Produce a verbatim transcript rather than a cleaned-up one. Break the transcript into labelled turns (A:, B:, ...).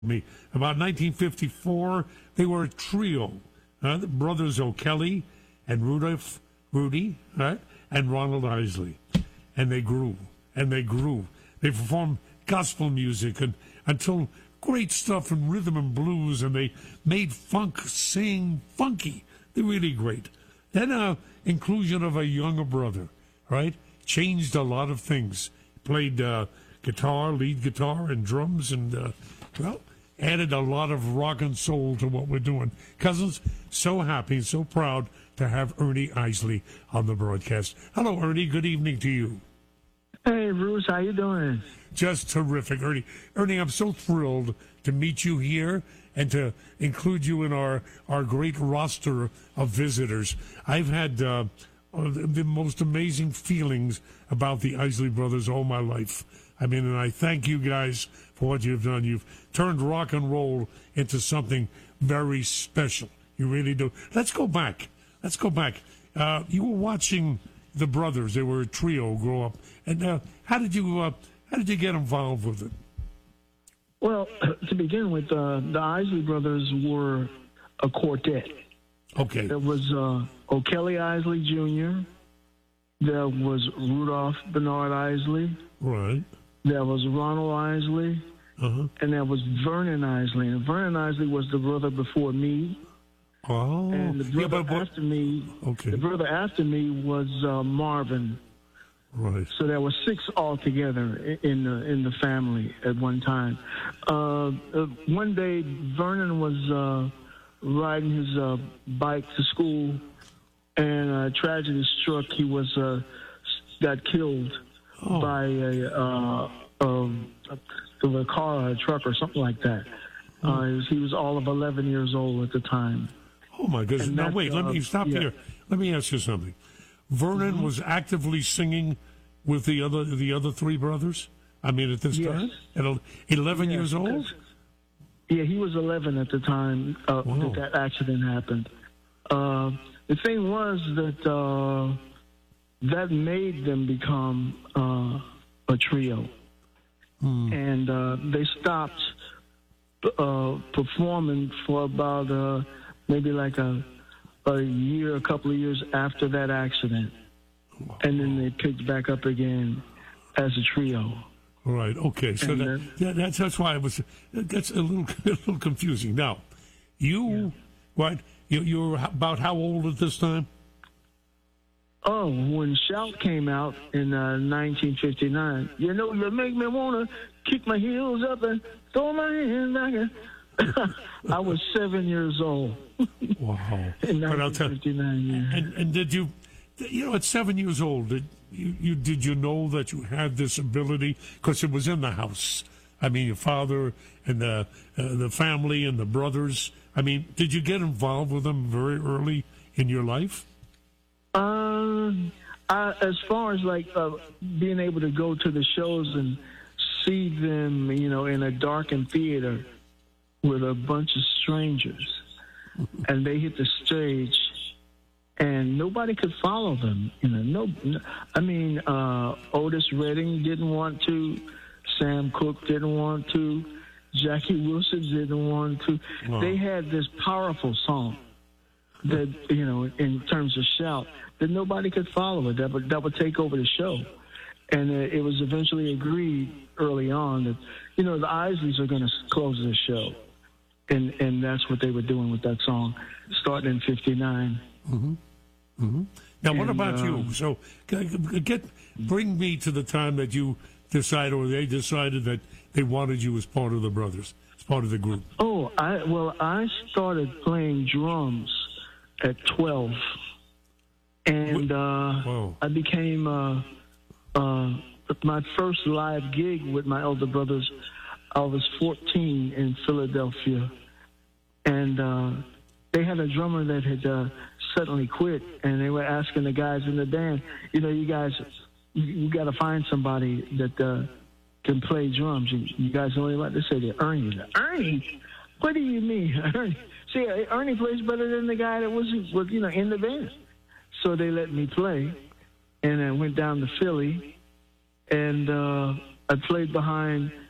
A: me. About nineteen fifty-four, they were a trio. Uh, the brothers O'Kelly and Rudolph, Rudy, right, and Ronald Isley. And they grew, and they grew. They performed gospel music and until great stuff in rhythm and blues, and they made funk sing funky. They're really great. Then uh, inclusion of a younger brother, right, changed a lot of things. Played uh, guitar, lead guitar, and drums, and, uh, well, added a lot of rock and soul to what we're doing. Cousins, so happy, so proud to have Ernie Isley on the broadcast. Hello, Ernie. Good evening to you.
B: Hey, Bruce. How you doing?
A: Just terrific, Ernie. Ernie, I'm so thrilled to meet you here and to include you in our, our great roster of visitors. I've had uh, the most amazing feelings about the Isley Brothers all my life. I mean, and I thank you guys for what you've done. You've turned rock and roll into something very special. You really do. Let's go back. Let's go back. Uh, you were watching the brothers. They were a trio grow up. And uh, how did you uh, how did you get involved with it?
B: Well, to begin with, uh, the Isley Brothers were a quartet.
A: Okay.
B: There was uh, O'Kelly Isley Junior There was Rudolph Bernard Isley.
A: Right.
B: There was Ronald Isley.
A: Uh-huh.
B: And there was Vernon Isley. And Vernon Isley was the brother before me.
A: Oh.
B: And the brother
A: yeah, but, but,
B: after me,
A: okay.
B: the brother after me was uh, Marvin.
A: Right.
B: So there were six altogether in the in the family at one time. Uh, uh, one day, Vernon was uh, riding his uh, bike to school, and a tragedy struck. He was uh, got killed
A: oh.
B: by a, uh, um, a car, or a truck, or something like that.
A: Hmm.
B: Uh, he, was, he was all of eleven years old at the time.
A: Oh my goodness!
B: And
A: now wait,
B: uh,
A: let me stop
B: yeah.
A: here. Let me ask you something. Vernon
B: Mm-hmm.
A: was actively singing with the other the other three brothers. I mean, at this
B: Yes.
A: time, at eleven
B: Yes,
A: years old.
B: Yeah, he was eleven at the time uh,
A: Wow.
B: that that accident happened. Uh, the thing was that uh, that made them become uh, a trio,
A: Hmm.
B: and uh, they stopped uh, performing for about uh, maybe like a a year, a couple of years after that accident, and then they picked back up again as a trio.
A: Right. Okay. So
B: And,
A: that,
B: uh,
A: that, that's that's why I was. That's a little a little confusing. Now, you
B: Yeah.
A: what? You you were about how old at this time?
B: Oh, when Shout came out in uh, nineteen fifty-nine, you know, you make me want to kick my heels up and throw my hands back. And I was seven years old
A: Wow.
B: in
A: But I'll
B: nineteen
A: tell.
B: fifty-nine. Yeah.
A: And and did you, you know, at seven years old, did you, you did you know that you had this ability? Because it was in the house. I mean, your father and the uh, the family and the brothers. I mean, did you get involved with them very early in your life?
B: Um, I, as far as like uh, being able to go to the shows and see them, you know, in a darkened theater with a bunch of strangers, and they hit the stage, and nobody could follow them. You know, no, no I mean, uh, Otis Redding didn't want to, Sam Cooke didn't want to, Jackie Wilson didn't want to.
A: Wow.
B: They had this powerful song that, you know, in terms of shout, that nobody could follow it. That would that would take over the show, and uh, it was eventually agreed early on that, you know, the Isleys are going to close the show, and and that's what they were doing with that song, starting in fifty-nine.
A: Mm-hmm. Mm-hmm. Now, what
B: And,
A: about
B: uh,
A: you? So, get bring me to the time that you decided, or they decided that they wanted you as part of the brothers, as part of the group.
B: Oh, I well, I started playing drums at twelve, and uh,
A: Wow.
B: I became uh, uh, my first live gig with my elder brothers. I was fourteen in Philadelphia, and uh, they had a drummer that had uh, suddenly quit, and they were asking the guys in the band, you know, you guys, you, you got to find somebody that uh, can play drums. You, you guys only like to say that Ernie. Ernie? What do you mean, Ernie? See, Ernie plays better than the guy that was, was, you know, in the band. So they let me play, and I went down to Philly, and uh, I played behind